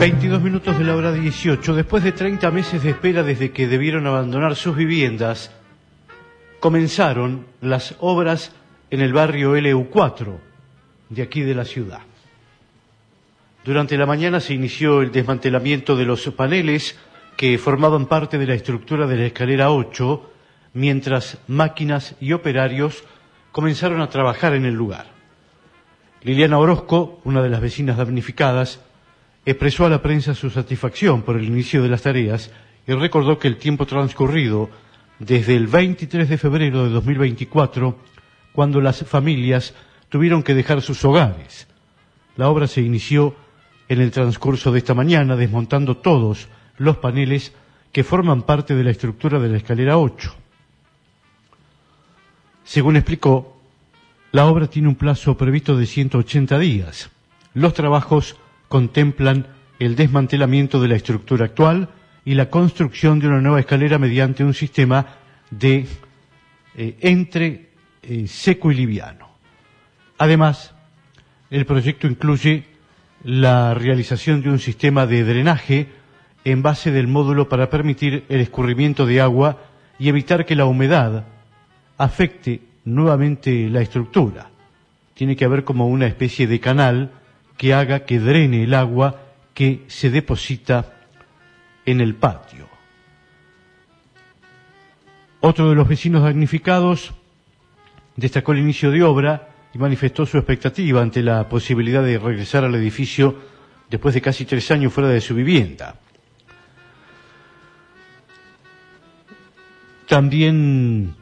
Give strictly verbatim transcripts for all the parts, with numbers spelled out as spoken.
veintidós minutos de la hora dieciocho. Después de treinta meses de espera desde que debieron abandonar sus viviendas, comenzaron las obras en el barrio L U cuatro de aquí de la ciudad. Durante la mañana se inició el desmantelamiento de los paneles que formaban parte de la estructura de la escalera ocho, mientras máquinas y operarios comenzaron a trabajar en el lugar. Liliana Orozco, una de las vecinas damnificadas, expresó a la prensa su satisfacción por el inicio de las tareas y recordó que el tiempo transcurrido desde el veintitrés de febrero de dos mil veinticuatro, cuando las familias tuvieron que dejar sus hogares. La obra se inició en el transcurso de esta mañana, desmontando todos los paneles que forman parte de la estructura de la escalera ocho. Según explicó, la obra tiene un plazo previsto de ciento ochenta días. Los trabajos contemplan el desmantelamiento de la estructura actual y la construcción de una nueva escalera mediante un sistema de eh, entre eh, seco y liviano. Además, el proyecto incluye la realización de un sistema de drenaje en base del módulo para permitir el escurrimiento de agua y evitar que la humedad afecte nuevamente la estructura. Tiene que haber como una especie de canal que haga que drene el agua que se deposita en el patio. Otro de los vecinos damnificados destacó el inicio de obra y manifestó su expectativa ante la posibilidad de regresar al edificio después de casi tres años fuera de su vivienda. También,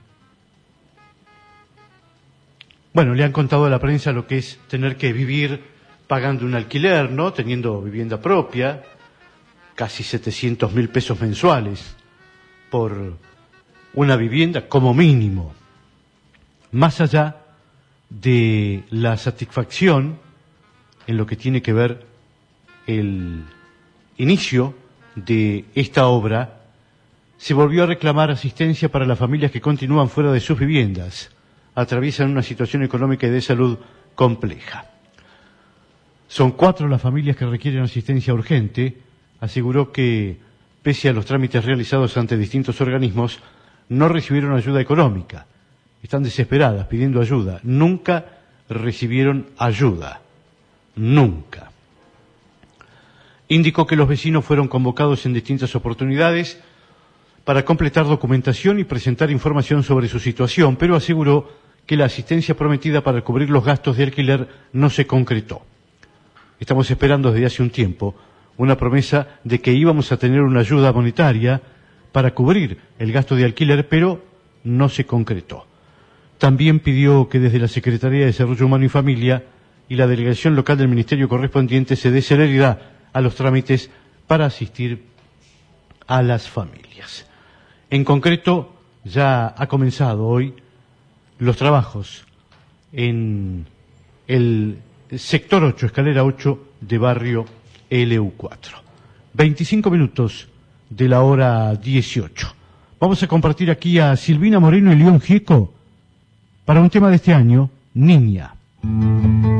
bueno, le han contado a la prensa lo que es tener que vivir pagando un alquiler, ¿no? Teniendo vivienda propia, casi setecientos mil pesos mensuales por una vivienda como mínimo. Más allá de la satisfacción en lo que tiene que ver el inicio de esta obra, se volvió a reclamar asistencia para las familias que continúan fuera de sus viviendas, atraviesan una situación económica y de salud compleja. Son cuatro las familias que requieren asistencia urgente. Aseguró que, pese a los trámites realizados ante distintos organismos, no recibieron ayuda económica. Están desesperadas pidiendo ayuda. Nunca recibieron ayuda. Nunca. Indicó que los vecinos fueron convocados en distintas oportunidades para completar documentación y presentar información sobre su situación, pero aseguró que la asistencia prometida para cubrir los gastos de alquiler no se concretó. Estamos esperando desde hace un tiempo una promesa de que íbamos a tener una ayuda monetaria para cubrir el gasto de alquiler, pero no se concretó. También pidió que desde la Secretaría de Desarrollo Humano y Familia y la delegación local del Ministerio correspondiente se dé celeridad a los trámites para asistir a las familias. En concreto, ya ha comenzado hoy los trabajos en el sector ocho, escalera ocho de barrio L U cuatro. veinticinco minutos de la hora dieciocho. Vamos a compartir aquí a Silvina Moreno y León Gieco para un tema de este año, Niña.